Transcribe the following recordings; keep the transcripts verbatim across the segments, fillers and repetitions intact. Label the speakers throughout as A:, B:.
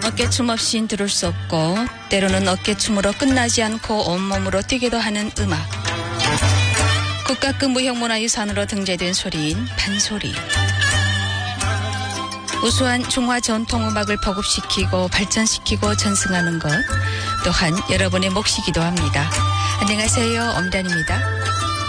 A: 어깨춤 없인 들을 수 없고 때로는 어깨춤으로 끝나지 않고 온몸으로 뛰기도 하는 음악. 국가급 무형문화유산으로 등재된 소리인 판소리. 우수한 중화 전통음악을 보급시키고 발전시키고 전승하는 것 또한 여러분의 몫이기도 합니다. 안녕하세요. 엄단입니다.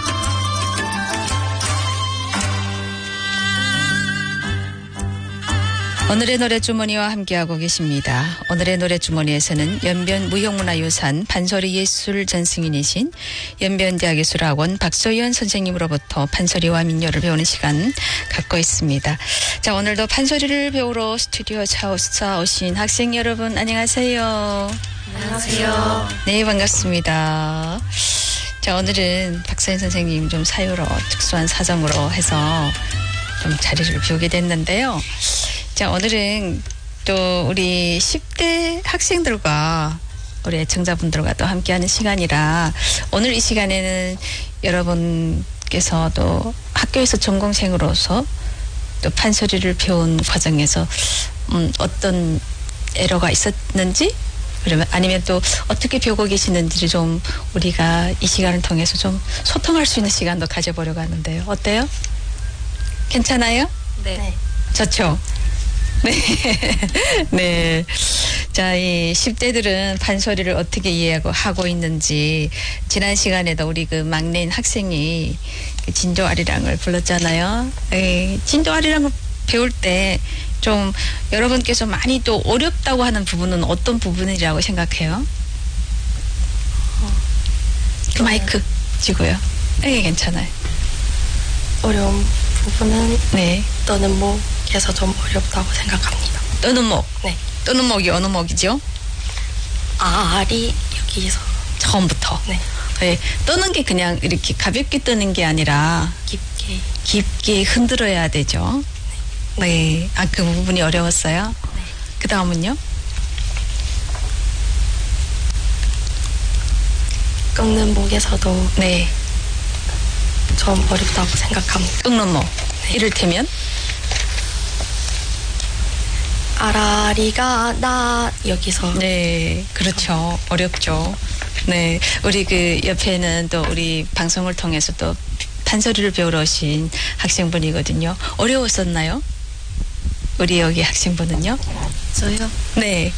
A: 오늘의 노래주머니와 함께하고 계십니다. 오늘의 노래주머니에서는 연변 무형문화유산 판소리 예술 전승인이신 연변대학예술학원 박소연 선생님으로부터 판소리와 민요를 배우는 시간 갖고 있습니다. 자, 오늘도 판소리를 배우러 스튜디오 찾아오신 학생 여러분 안녕하세요.
B: 안녕하세요.
A: 네, 반갑습니다. 자, 오늘은 박소연 선생님 좀 사유로 특수한 사정으로 해서 좀 자리를 비우게 됐는데요. 자, 오늘은 또 우리 십 대 학생들과 우리 애청자분들과 또 함께하는 시간이라 오늘 이 시간에는 여러분께서도 학교에서 전공생으로서 또 판소리를 배운 과정에서 음, 어떤 에러가 있었는지 그러면 아니면 또 어떻게 배우고 계시는지를 좀 우리가 이 시간을 통해서 좀 소통할 수 있는 시간도 가져보려고 하는데요. 어때요? 괜찮아요?
B: 네.
A: 좋죠? 네. 네. 자, 이 십 대들은 판소리를 어떻게 이해하고 하고 있는지 지난 시간에도 우리 그 막내인 학생이 그 진도아리랑을 불렀잖아요. 네. 진도아리랑을 배울 때 좀 여러분께서 많이 또 어렵다고 하는 부분은 어떤 부분이라고 생각해요? 그 마이크 쥐고요. 네, 괜찮아요.
B: 어려운 부분은
A: 네.
B: 떠는 목에서 좀 어렵다고 생각합니다.
A: 떠는 목.
B: 네.
A: 떠는 목이 어느 목이죠?
B: 알이 여기서
A: 처음부터.
B: 네.
A: 네. 떠는 게 그냥 이렇게 가볍게 떠는 게 아니라
B: 깊게.
A: 깊게 흔들어야 되죠. 네. 아, 그 부분이 어려웠어요?
B: 네.
A: 그 다음은요?
B: 꺾는 목에서도
A: 네.
B: 좀 어렵다고 생각합니다.
A: 꺾는 목. 이를테면?
B: 아라리가 나 여기서
A: 네. 그렇죠. 어렵죠. 네. 우리 그 옆에는 또 우리 방송을 통해서 또 판소리를 배우러 오신 학생분이거든요. 어려웠었나요? 우리 여기 학생분은요?
C: 저요?
A: 네.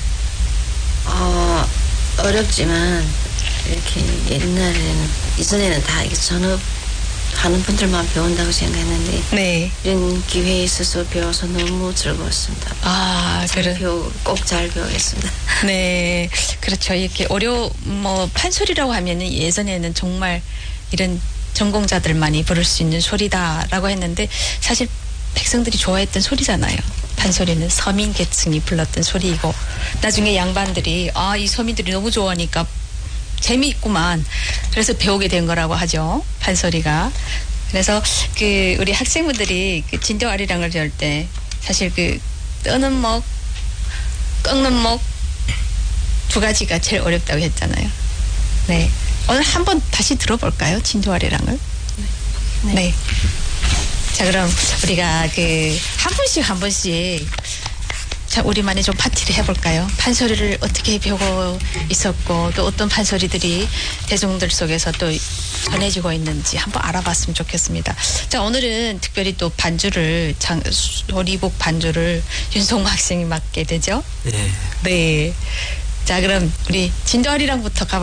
C: 어, 어렵지만 이렇게 옛날에는 이전에는 다 이렇게 전업 하는 분들만 배운다고 생각했는데
A: 네.
C: 이런 기회에 있어서 배워서 너무 즐거웠습니다.
A: 아, 그래.
C: 꼭 잘 배우겠습니다.
A: 네. 그렇죠. 이렇게 어려, 뭐, 판소리라고 하면은 예전에는 정말 이런 전공자들만이 부를 수 있는 소리다라고 했는데 사실 백성들이 좋아했던 소리잖아요. 판소리는 서민 계층이 불렀던 소리이고 나중에 양반들이 아, 이 서민들이 너무 좋아하니까 재미있구만. 그래서 배우게 된 거라고 하죠. 판소리가. 그래서 그 우리 학생분들이 그 진도아리랑을 배울 때 사실 그 떠는 목, 꺾는 목 두 가지가 제일 어렵다고 했잖아요. 네. 오늘 한번 다시 들어볼까요? 진도아리랑을?
B: 네.
A: 네. 자, 그럼 우리가 그 한 분씩 한 분씩 자, 우리만의 좀 파티를 해볼까요? 판소리를 어떻게 배우고 있었고 또 어떤 판소리들이 대중들 속에서 또 전해지고 있는지 한번 알아봤으면 좋겠습니다. 자, 오늘은 특별히 또 반주를 장, 소리복 반주를 윤성무 학생이 맡게 되죠?
D: 네.
A: 네. 자, 그럼 우리 진도아리랑부터 가볼까요?